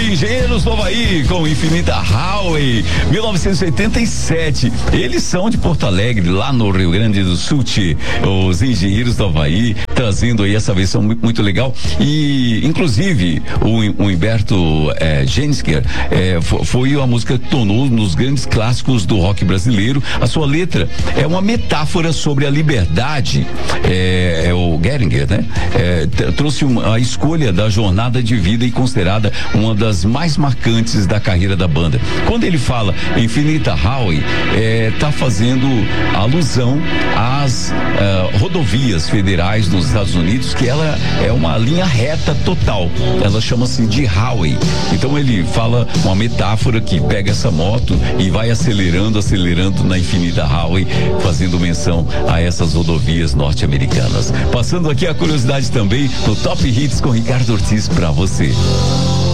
Engenheiros do Havaí com Infinita Highway, 1987. Eles são de Porto Alegre, lá no Rio Grande do Sul, os Engenheiros do Havaí, trazendo aí essa versão muito legal. E, inclusive, o Humberto Gensker foi a música que tornou nos grandes clássicos do rock brasileiro. A sua letra é uma metáfora sobre a liberdade. O Geringer, né? Trouxe a escolha da jornada de vida e considerada uma das mais marcantes da carreira da banda. Quando ele fala Infinita Highway, tá fazendo alusão às rodovias federais dos Estados Unidos, que ela é uma linha reta total. Ela chama-se de highway. Então ele fala uma metáfora que pega essa moto e vai acelerando na Infinita Highway, fazendo menção a essas rodovias norte-americanas. Passando aqui a curiosidade também no Top Hits com Ricardo Ortiz pra você.